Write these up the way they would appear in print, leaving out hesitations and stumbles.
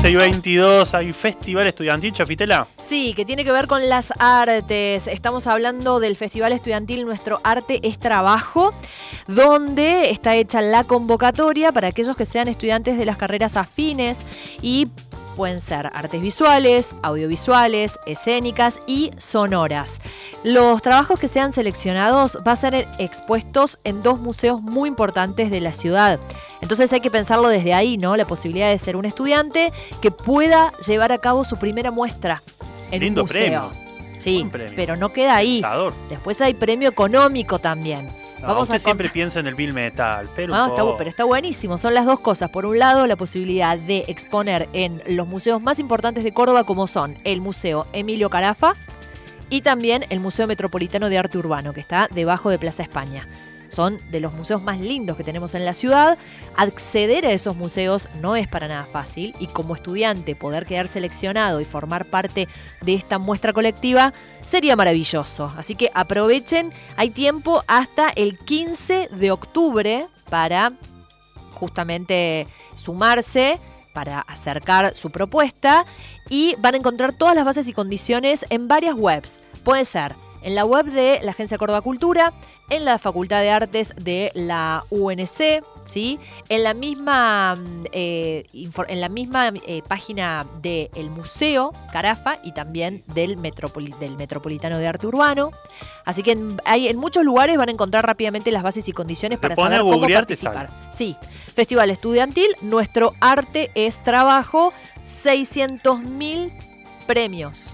y 22 hay festival estudiantil, Chafitela. Sí, que tiene que ver con las artes. Estamos hablando del Festival Estudiantil Nuestro Arte es Trabajo, donde está hecha la convocatoria para aquellos que sean estudiantes de las carreras afines y pueden ser artes visuales, audiovisuales, escénicas y sonoras. Los trabajos que sean seleccionados van a ser expuestos en 2 museos muy importantes de la ciudad. Entonces hay que pensarlo desde ahí, ¿no? La posibilidad de ser un estudiante que pueda llevar a cabo su primera muestra en Lindo un museo. Premio. Sí, Premio. pero no queda ahí. Tentador. Después hay premio económico también. Usted siempre piensa en el Bill Metal, pero está buenísimo. Son las dos cosas. Por un lado, la posibilidad de exponer en los museos más importantes de Córdoba, como son el Museo Emilio Carafa y también el Museo Metropolitano de Arte Urbano, que está debajo de Plaza España. Son de los museos más lindos que tenemos en la ciudad. Acceder a esos museos no es para nada fácil y como estudiante poder quedar seleccionado y formar parte de esta muestra colectiva sería maravilloso. Así que aprovechen, hay tiempo hasta el 15 de octubre para justamente sumarse, para acercar su propuesta y van a encontrar todas las bases y condiciones en varias webs. Puede ser en la web de la Agencia Córdoba Cultura, en la Facultad de Artes de la UNC, ¿sí? En la misma, página del Museo Carafa y también del Metropolitano de Arte Urbano. Así que en muchos lugares van a encontrar rápidamente las bases y condiciones para saber cómo participar. Sí, Festival Estudiantil, Nuestro Arte es Trabajo, 600.000 premios.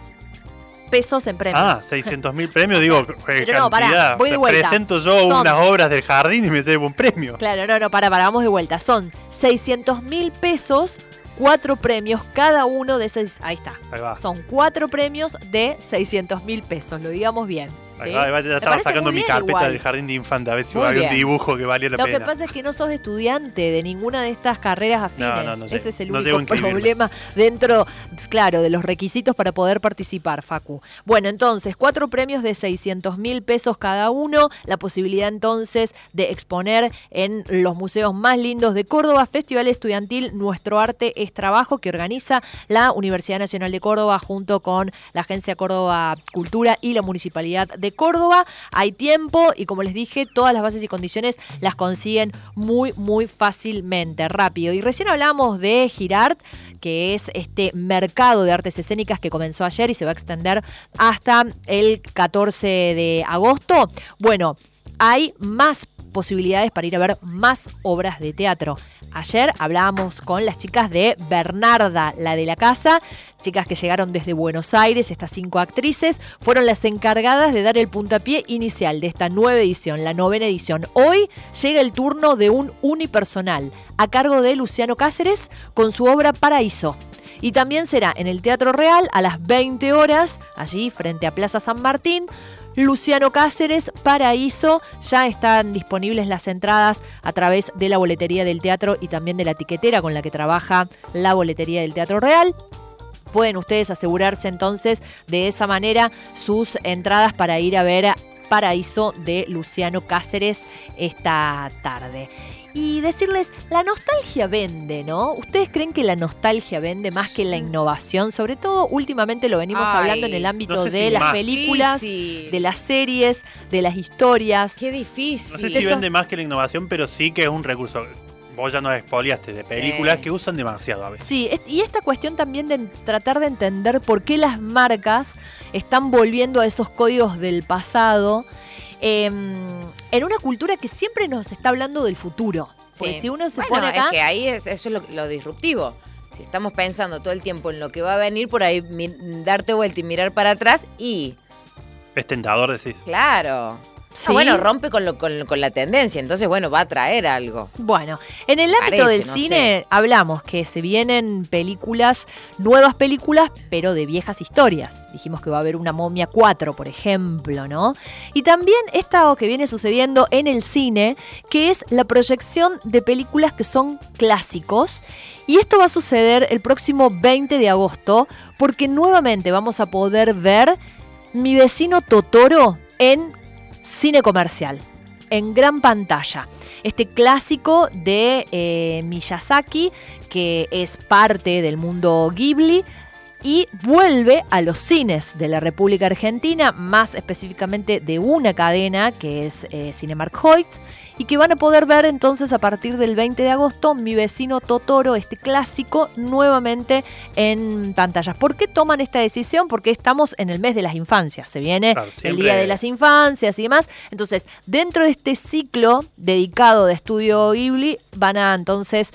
Pesos en premios. 600.000 premios, digo, pero no, pará, voy de vuelta. Presento yo unas obras del jardín y me llevo un premio. Claro, pará, vamos de vuelta. Son 600.000 pesos, 4 premios cada uno de esos. Ahí está. Ahí va. Son 4 premios de 600.000 pesos, lo digamos bien. ¿Sí? Ya estaba sacando mi carpeta del jardín de infante a ver si había un dibujo que valía la pena. Lo que pasa es que no sos estudiante de ninguna de estas carreras afines. No Ese es el único problema dentro, claro, de los requisitos para poder participar, Facu. Bueno, entonces, 4 premios de 600.000 pesos cada uno. La posibilidad entonces de exponer en los museos más lindos de Córdoba. Festival Estudiantil Nuestro Arte es Trabajo, que organiza la Universidad Nacional de Córdoba junto con la Agencia Córdoba Cultura y la Municipalidad de Córdoba. Hay tiempo y como les dije, todas las bases y condiciones las consiguen muy, muy fácilmente, rápido. Y recién hablamos de Girart, que es este mercado de artes escénicas que comenzó ayer y se va a extender hasta el 14 de agosto. Bueno, hay más posibilidades para ir a ver más obras de teatro. Ayer hablábamos con las chicas de Bernarda, la de la casa, chicas que llegaron desde Buenos Aires. Estas 5 actrices fueron las encargadas de dar el puntapié inicial de esta nueva edición, la 9ª edición. Hoy llega el turno de un unipersonal a cargo de Luciano Cáceres con su obra Paraíso. Y también será en el Teatro Real a las 20 horas, allí frente a Plaza San Martín. Luciano Cáceres, Paraíso. Ya están disponibles las entradas a través de la boletería del teatro y también de la tiquetera con la que trabaja la boletería del Teatro Real. Pueden ustedes asegurarse entonces de esa manera sus entradas para ir a ver Paraíso de Luciano Cáceres esta tarde. Y decirles, la nostalgia vende, ¿no? ¿Ustedes creen que la nostalgia vende más que la innovación? Sobre todo, últimamente lo venimos hablando en el ámbito de las películas, de las series, de las historias. Qué difícil. No sé si vende más que la innovación, pero sí que es un recurso. Vos ya nos expoliaste de películas que usan demasiado a veces. Sí, y esta cuestión también de tratar de entender por qué las marcas están volviendo a esos códigos del pasado. En una cultura que siempre nos está hablando del futuro. Porque si uno se pone acá... es que ahí eso es lo disruptivo. Si estamos pensando todo el tiempo en lo que va a venir, por ahí darte vuelta y mirar para atrás y... Es tentador decir. Claro. ¿Sí? Rompe con la tendencia, entonces va a traer algo. Bueno, en el ámbito del cine hablamos que se vienen películas, nuevas películas, pero de viejas historias. Dijimos que va a haber una Momia 4, por ejemplo, ¿no? Y también esto que viene sucediendo en el cine, que es la proyección de películas que son clásicos. Y esto va a suceder el próximo 20 de agosto, porque nuevamente vamos a poder ver Mi vecino Totoro en cine comercial, en gran pantalla. este clásico de Miyazaki, que es parte del mundo Ghibli, y vuelve a los cines de la República Argentina, más específicamente de una cadena que es Cinemark Hoyt, y que van a poder ver entonces a partir del 20 de agosto Mi vecino Totoro, este clásico, nuevamente en pantallas. ¿Por qué toman esta decisión? Porque estamos en el mes de las infancias, se viene el Día de las Infancias y demás. Entonces, dentro de este ciclo dedicado de Estudio Ghibli, van a entonces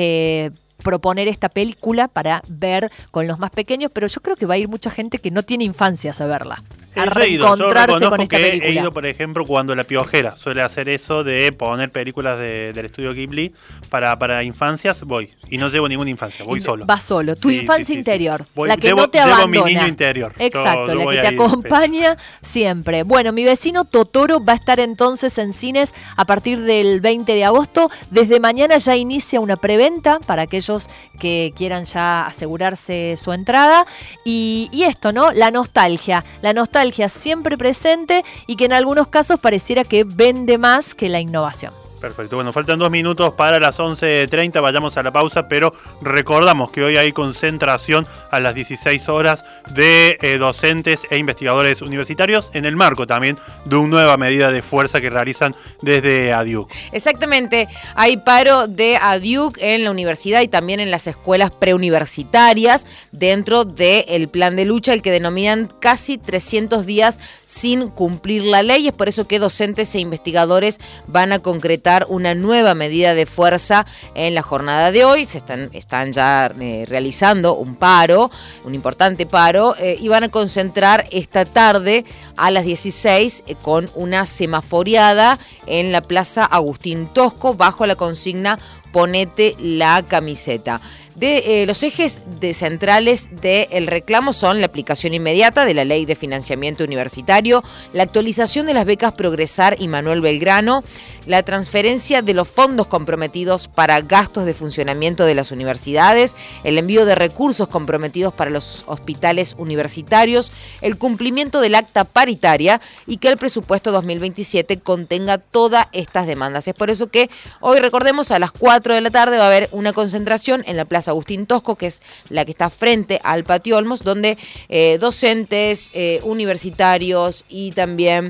proponer esta película para ver con los más pequeños, pero yo creo que va a ir mucha gente que no tiene infancias a verla, a reencontrarse con esta película. He ido, por ejemplo, cuando La Piojera suele hacer eso de poner películas del estudio Ghibli para infancias, voy. Y no llevo ninguna infancia, voy solo. Vas solo, tu infancia interior, Voy, la que no te llevo abandona. Mi niño interior. Exacto, la que te acompaña siempre. Bueno, Mi vecino Totoro va a estar entonces en cines a partir del 20 de agosto. Desde mañana ya inicia una preventa para aquellos que quieran ya asegurarse su entrada. Y esto, ¿no? La nostalgia siempre presente y que en algunos casos pareciera que vende más que la innovación. Perfecto, bueno, faltan 2 minutos para las 11:30, vayamos a la pausa, pero recordamos que hoy hay concentración a las 16 horas de docentes e investigadores universitarios en el marco también de una nueva medida de fuerza que realizan desde ADIUC. Exactamente, hay paro de ADIUC en la universidad y también en las escuelas preuniversitarias dentro del plan de lucha, el que denominan casi 300 días sin cumplir la ley. Es por eso que docentes e investigadores van a concretar una nueva medida de fuerza en la jornada de hoy. Se están ya realizando un importante paro, y van a concentrar esta tarde a las 16 con una semaforeada en la Plaza Agustín Tosco bajo la consigna Ponete la camiseta. Los ejes centrales del reclamo son la aplicación inmediata de la Ley de Financiamiento Universitario, la actualización de las becas Progresar y Manuel Belgrano, la transferencia de los fondos comprometidos para gastos de funcionamiento de las universidades, el envío de recursos comprometidos para los hospitales universitarios, el cumplimiento del acta paritaria y que el presupuesto 2027 contenga todas estas demandas. Es por eso que hoy, recordemos, a las 4 de la tarde va a haber una concentración en la Plaza Agustín Tosco, que es la que está frente al Patio Olmos, donde docentes, universitarios y también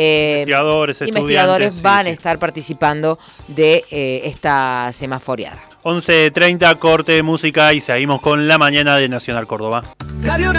investigadores van a estar participando de esta semaforeada. 11:30, corte de música y seguimos con la mañana de Nacional Córdoba.